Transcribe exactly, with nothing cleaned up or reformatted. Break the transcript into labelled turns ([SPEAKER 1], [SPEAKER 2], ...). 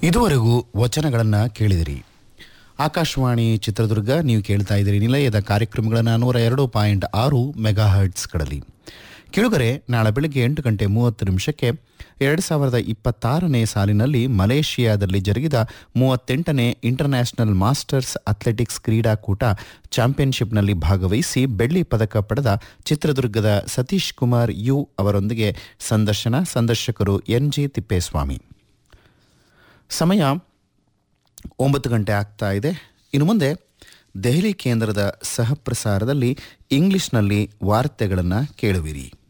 [SPEAKER 1] ಇದುವರೆಗೂ ವಚನಗಳನ್ನು ಕೇಳಿದಿರಿ. ಆಕಾಶವಾಣಿ ಚಿತ್ರದುರ್ಗ, ನೀವು ಕೇಳ್ತಾ ಇದ್ದೀರಿ ನಿಲಯದ ಕಾರ್ಯಕ್ರಮಗಳನ್ನು ನೂರ ಎರಡು ಪಾಯಿಂಟ್ ಆರು ಮೆಗಾ ಹರ್ಟ್ಸ್ಗಳಲ್ಲಿ. ಕಿಳುಗರೆ, ನಾಳೆ ಬೆಳಗ್ಗೆ ಎಂಟು ಗಂಟೆ ಮೂವತ್ತು ನಿಮಿಷಕ್ಕೆ ಎರಡು ಸಾವಿರದ ಇಪ್ಪತ್ತಾರನೇ ಸಾಲಿನಲ್ಲಿ ಮಲೇಷಿಯಾದಲ್ಲಿ ಜರುಗಿದ ಮೂವತ್ತೆಂಟನೇ ಇಂಟರ್ನ್ಯಾಷನಲ್ ಮಾಸ್ಟರ್ಸ್ ಅಥ್ಲೆಟಿಕ್ಸ್ ಕ್ರೀಡಾಕೂಟ ಚಾಂಪಿಯನ್ಶಿಪ್ನಲ್ಲಿ ಭಾಗವಹಿಸಿ ಬೆಳ್ಳಿ ಪದಕ ಪಡೆದ ಚಿತ್ರದುರ್ಗದ ಸತೀಶ್ ಕುಮಾರ್ ಯು ಅವರೊಂದಿಗೆ ಸಂದರ್ಶನ. ಸಂದರ್ಶಕರು ಎನ್ ಜಿ ತಿಪ್ಪೇಸ್ವಾಮಿ. ಸಮಯ ಒಂಬತ್ತು ಗಂಟೆ ಆಗ್ತಾ ಇದೆ. ಇನ್ನು ಮುಂದೆ ದೆಹಲಿ ಕೇಂದ್ರದ ಸಹಪ್ರಸಾರದಲ್ಲಿ ಇಂಗ್ಲಿಷ್ನಲ್ಲಿ ವಾರ್ತೆಗಳನ್ನು ಕೇಳುವಿರಿ.